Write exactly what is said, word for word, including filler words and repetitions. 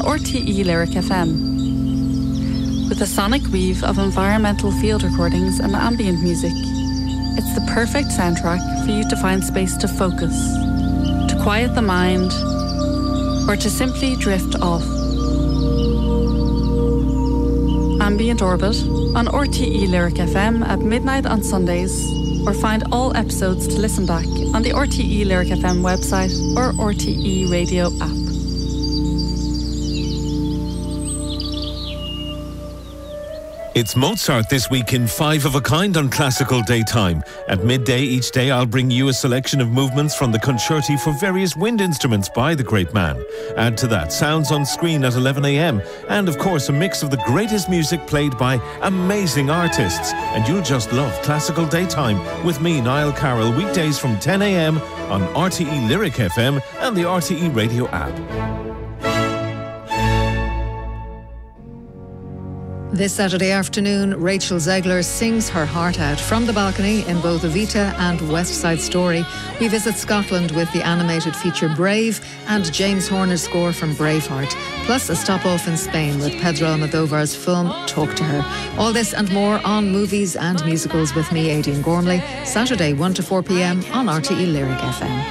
R T E Lyric F M. With a sonic weave of environmental field recordings and ambient music, it's the perfect soundtrack for you to find space to focus, to quiet the mind, or to simply drift off. Ambient Orbit on R T E Lyric F M at midnight on Sundays, or find all episodes to listen back on the R T E Lyric F M website or R T E radio app. It's Mozart this week in Five of a Kind on Classical Daytime. At midday each day, I'll bring you a selection of movements from the concerti for various wind instruments by the great man. Add to that sounds on screen at eleven a.m. and, of course, a mix of the greatest music played by amazing artists. And you'll just love Classical Daytime with me, Niall Carroll, weekdays from ten a.m. on R T E Lyric F M and the R T E radio app. This Saturday afternoon, Rachel Zegler sings her heart out from the balcony in both Evita and West Side Story. We visit Scotland with the animated feature Brave and James Horner's score from Braveheart, plus a stop off in Spain with Pedro Almodovar's film Talk to Her. All this and more on Movies and Musicals with me, Aidan Gormley, Saturday one to four p.m. on R T E Lyric F M.